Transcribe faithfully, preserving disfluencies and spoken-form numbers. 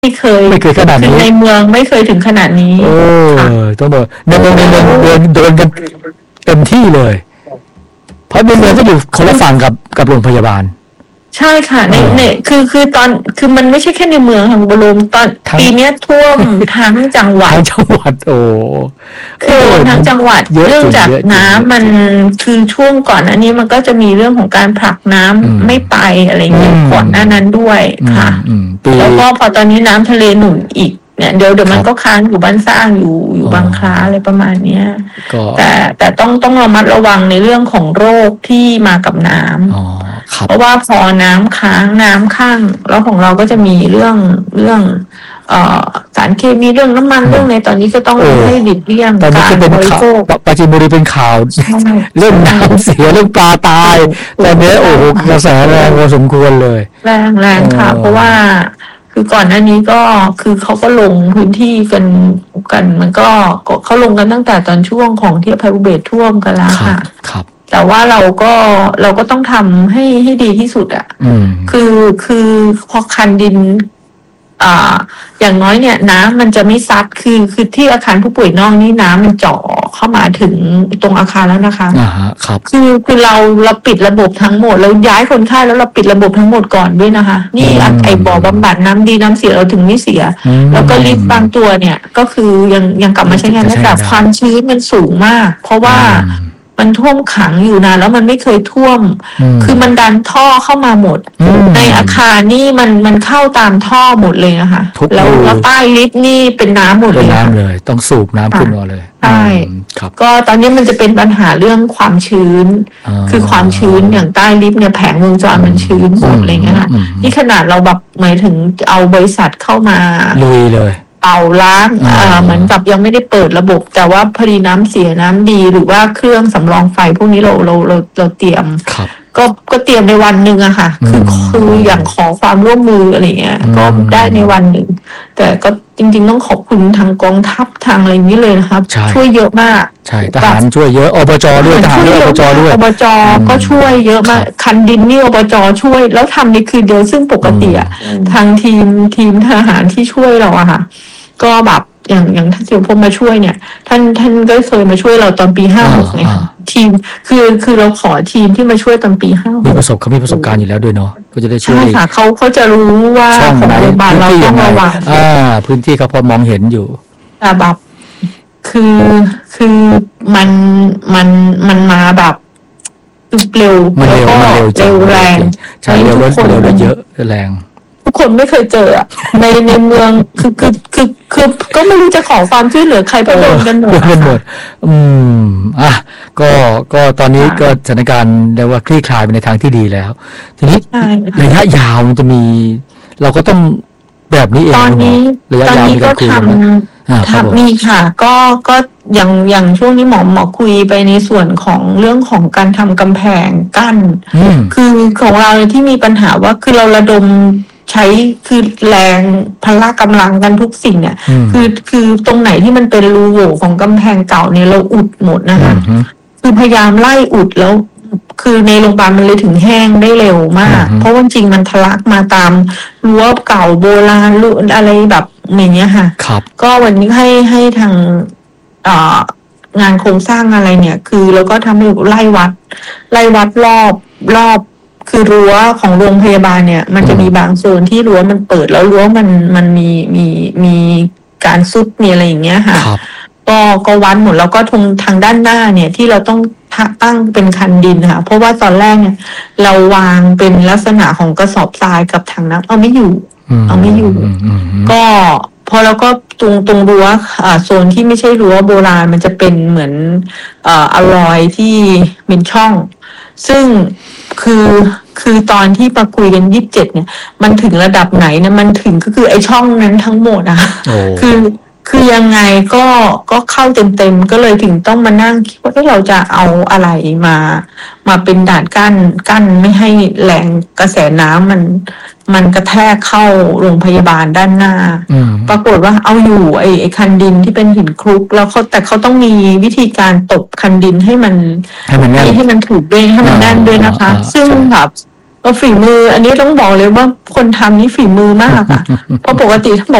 ไม่เคยไม่เคยขนาดนี้ในเมืองไม่เคยถึงขนาดนี้โอ้ต้องบอกในเมืองในเมืองโดนโดนกันเต็มที่เลยเพราะในเมืองก็อยู่คนละฝั่งกับกับโรงพยาบาลใช่ค่ะในในคือคือตอนคือมันไม่ใช่แค่ในเมืองค่ะบรมตอนปีนี้ท่วมทั้งจังหวัดทั้งจังหวัดโอ้คือทั้งจังหวัดเรื่องจากน้ำมันคือช่วงก่อนอันนี้มันก็จะมีเรื่องของการผลักน้ำไม่ไปอะไรเงี้ยก่อนหน้านั้นด้วยค่ะแล้วก็พอตอนนี้น้ำทะเลหนุนอีกเนี่ยเดี๋ยวเดี๋ยวมันก็ค้างอยู่บ้านสร้างอยู่อยู่บางคล้าอะไรประมาณเนี้ยแต่แต่ต้องต้องระมัดระวังในเรื่องของโรคที่มากับน้ำเพราะว่าพอน้ำค้างน้ำข้างแล้วของเราก็จะมีเรื่องเรื่องเอ่อสารเคมีเรื่องน้ำมันเรื่องในตอนนี้ก็ต้องให้หลีกเลี่ยงการบริโภคปราจีนบุรีเป็นข่าวเรื่องน้ำเสียเรื่องปลาตายตอนนี้โอ้โหกระแสแรงพอสมควรเลยแรงแรงค่ะเพราะว่าคือก่อนหน้านี้ก็คือเขาก็ลงพื้นที่กันกันมันก็เขาลงกันตั้งแต่ตอนช่วงของที่ภัยพิบัติท่วมกันแล้วค่ะครับแต่ว่าเราก็เราก็ต้องทำให้ให้ดีที่สุดอ่ะคือคือพอคันดินอ่าอย่างน้อยเนี่ยน้ำมันจะไม่ซัดคือคือที่อาคารผู้ป่วยนอกนี่น้ำมันเจาะเข้ามาถึงตรงอาคารแล้วนะคะอ่าครับคือคือเราเราปิดระบบทั้งหมดเราย้ายคนไข้แล้วเราปิดระบบทั้งหมดก่อนด้วยนะคะนี่ไอ้บ่อบำบัดน้ำดีน้ำเสียเราถึงไม่เสียแล้วก็ลิฟต์บางตัวเนี่ยก็คือยังยังกลับมาใช้งานได้แต่ความชื้นมันสูงมากเพราะว่ามันท่วมขังอยู่นะแล้วมันไม่เคยท่วมคือมันดันท่อเข้ามาหมดในอาคารนี่มันมันเข้าตามท่อหมดเลยนะคะแล้วแล้วใต้ลิฟต์นี่เป็นน้ำหมดเลยเป็นน้ำเลยต้องสูบน้ำขึ้นมาเลยใช่ก็ตอนนี้มันจะเป็นปัญหาเรื่องความชื้นคือความชื้นอย่างใต้ลิฟต์เนี่ยแผงวงจรมันชื้นหมดอะไรเงี้ยค่ะนี่ขนาดเราแบบหมายถึงเอาบริษัทเข้ามาลุยเลยเป่าล้างอ่าเหมือนกับยังไม่ได้เปิดระบบแต่ว่าพอดีน้ำเสียน้ำดีหรือว่าเครื่องสำรองไฟพวกนี้เราเราเราเราเตรียมก็ก็เตรียมในวันหนึ่งอะค่ะคือคืออย่างขอความร่วมมืออะไรเงี้ยก็ได้ในวันหนึ่งแต่ก็จริงๆต้องขอบคุณทางกองทัพทางอะไรนี้เลยนะครับช่วยเยอะมากใช่ทหารช่วยเยอะอบจด้วยทหารอบจด้วยอบจก็ช่วยเยอะมากคันดินนี่อบจช่วยแล้วทำในคืนเดียวซึ่งปกติอะทางทีมทีมทหารที่ช่วยเราอะค่ะก็แบบอย่างอย่างท่านเสี่ยวพงมาช่วยเนี่ยท่านท่านก็เคยมาช่วยเราตอนปีห้าหกไงค่ะทีมคือคือเราขอทีมที่มาช่วยตอนปีห้าหกมีประสบเขามีประสบการณ์อยู่แล้วด้วยเนาะก็จะได้ช่วยใช่ค่ะเขาเขาจะรู้ว่าของโรงพยาบาลเราต้องระวังอ่าพื้นที่เขาพอมองเห็นอยู่แต่แบบคือคือมันมันมันมาแบบเร็วมันเร็วมันเร็วเร็วแรงใช่เร็วเร็วเยอะแรงทุกคนไม่เคยเจออะในในเมืองคือคือคือคือก็ไม่รู้จะขอความช่วยเหลือใครเพราะโดนกันหมดกันหมดอืมอ่ะก็ก็ตอนนี้ก็สถานการณ์เรียกว่าคลี่คลายไปในทางที่ดีแล้วทีนี้ระยะยาวมันจะมีเราก็ต้องแบบนี้เองตอนนี้ระยะยาวมีการคุยกันทำมีค่ะก็ก็อย่างอย่างช่วงนี้หมอหมอคุยไปในส่วนของเรื่องของการทำกำแพงกั้นคือของเราที่มีปัญหาว่าคือเราระดมใช้คือแรงพละกำลังกันทุกสิ่งเนี่ยคือคือตรงไหนที่มันเป็นรูโหว่ของกำแพงเก่าเนี่ยเราอุดหมดนะคะคือพยายามไล่อุดแล้วคือในโรงพยาบาลมันเลยถึงแห้งได้เร็วมากเพราะว่าจริงมันทะลักมาตามรั้วเก่าโบราณรั้วอะไรแบบอย่างเงี้ยค่ะก็วันนี้ให้ให้ทางอ่างานโครงสร้างอะไรเนี่ยคือเราก็ทำให้ไล่วัดไล่วัดรอบรอบคือรั้วของโรงพยาบาลเนี่ยมันจะมีบางโซนที่รั้วมันเปิดแล้วรั้วมันมันมีมีมีการซุดมีอะไรอย่างเงี้ยค่ะก็ก็วัดหมดแล้วก็ทางทางด้านหน้าเนี่ยที่เราต้องตั้งเป็นคันดินค่ะเพราะว่าตอนแรกเนี่ยเราวางเป็นลักษณะของกระสอบทรายกับถังน้ำเอาไม่อยู่เอาไม่อยู่ก็พอแล้วก็ตรงตรงรั้วอ่าโซนที่ไม่ใช่รั้วโบราณมันจะเป็นเหมือนอ่าอลอยที่เป็นช่องซึ่งคือคือตอนที่ประคุยกันยี่สิบเจ็ดเนี่ยมันถึงระดับไหนเนี่ยมันถึงก็คือไอช่องนั้นทั้งหมดอะคือคือยังไงก็ก็เข้าเต็มๆก็เลยถึงต้องมานั่งคิดว่าเราจะเอาอะไรมามาเป็นด่านกั้นกั้นไม่ให้แรงกระแสน้ำมันมันกระแทกเข้าโรงพยาบาลด้านหน้าปรากฏว่าเอาอยู่ไอไอคันดินที่เป็นหินคลุกแล้วเขาแต่เขาต้องมีวิธีการตบคันดินให้มันให้มันแน่นให้มันถูกด้วยให้มันแน่นด้วยนะคะซึ่งแบบก็ฝีมืออันนี้ต้องบอกเลยว่าคนทำนี่ฝีมือมากอ่ะเพราะปกติถ้าบอก